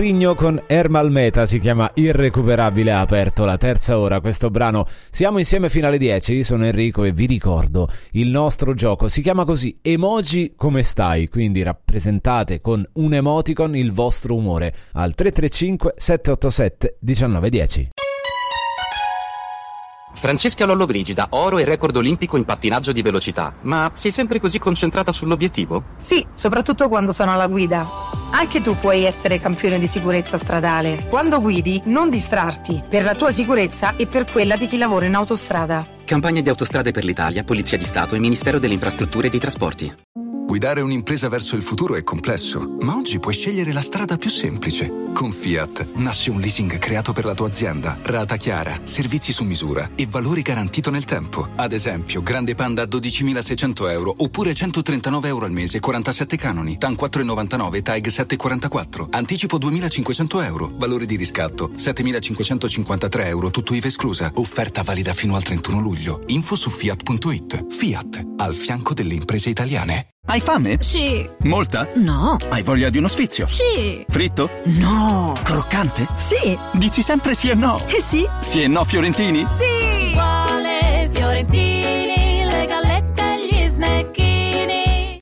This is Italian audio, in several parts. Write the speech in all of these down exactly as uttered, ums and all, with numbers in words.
Frigno con Ermal Meta, si chiama Irrecuperabile, ha aperto la terza ora questo brano. Siamo insieme fino alle dieci, io sono Enrico e vi ricordo il nostro gioco, si chiama così, Emoji come stai, quindi rappresentate con un emoticon il vostro umore al tre tre cinque sette otto sette uno nove uno zero. Francesca Lollobrigida, oro e record olimpico in pattinaggio di velocità. Ma sei sempre così concentrata sull'obiettivo? Sì, soprattutto quando sono alla guida. Anche tu puoi essere campione di sicurezza stradale. Quando guidi, non distrarti, per la tua sicurezza e per quella di chi lavora in autostrada. Campagna di Autostrade per l'Italia, Polizia di Stato e Ministero delle Infrastrutture e dei Trasporti. Guidare un'impresa verso il futuro è complesso, ma oggi puoi scegliere la strada più semplice. Con Fiat nasce un leasing creato per la tua azienda, rata chiara, servizi su misura e valori garantito nel tempo. Ad esempio, Grande Panda a dodicimilaseicento euro oppure centotrentanove euro al mese, quarantasette canoni, TAN quattro virgola novantanove, TAG sette virgola quarantaquattro, anticipo duemilacinquecento euro, valore di riscatto settemilacinquecentocinquantatré euro, tutto I V A esclusa. Offerta valida fino al trentuno luglio. Info su fiat punto it. Fiat, al fianco delle imprese italiane. Hai fame? Sì. Molta? No. Hai voglia di uno sfizio? Sì. Fritto? No. Croccante? Sì. Dici sempre sì e no? Eh sì. Sì e no fiorentini? Sì. Ci vuole fiorentini, le gallette e gli snecchini.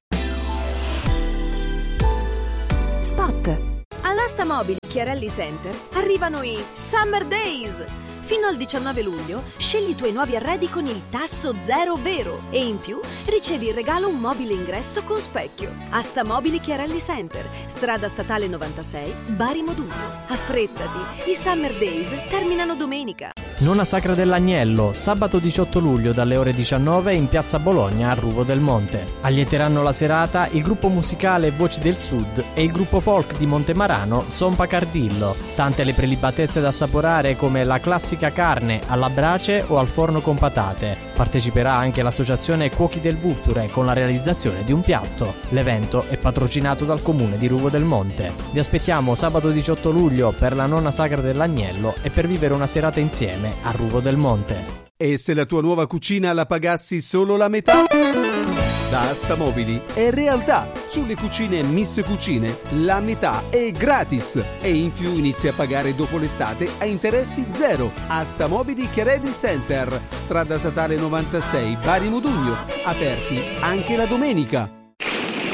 Spot. All'Asta Mobili Chiarelli Center arrivano i Summer Days. Fino al diciannove luglio scegli i tuoi nuovi arredi con il tasso zero vero e in più ricevi in regalo un mobile ingresso con specchio. Asta Mobili Chiarelli Center, strada statale novantasei, Bari Modugno. Affrettati, i Summer Days terminano domenica. Nona Sacra dell'Agnello, sabato diciotto luglio dalle ore diciannove in piazza Bologna a Ruvo del Monte. Allieteranno la serata il gruppo musicale Voci del Sud e il gruppo folk di Montemarano Zompa Cardillo. Tante le prelibatezze da assaporare come la classica carne alla brace o al forno con patate. Parteciperà anche l'associazione Cuochi del Vulture con la realizzazione di un piatto. L'evento è patrocinato dal comune di Ruvo del Monte. Vi aspettiamo sabato diciotto luglio per la Nona Sacra dell'Agnello e per vivere una serata insieme a Ruvo del Monte. E se la tua nuova cucina la pagassi solo la metà? Da Asta Mobili è realtà. Sulle cucine Miss Cucine la metà è gratis e in più inizi a pagare dopo l'estate a interessi zero. Asta Mobili Chiarelli Center, strada statale novantasei, Bari Modugno, aperti anche la domenica.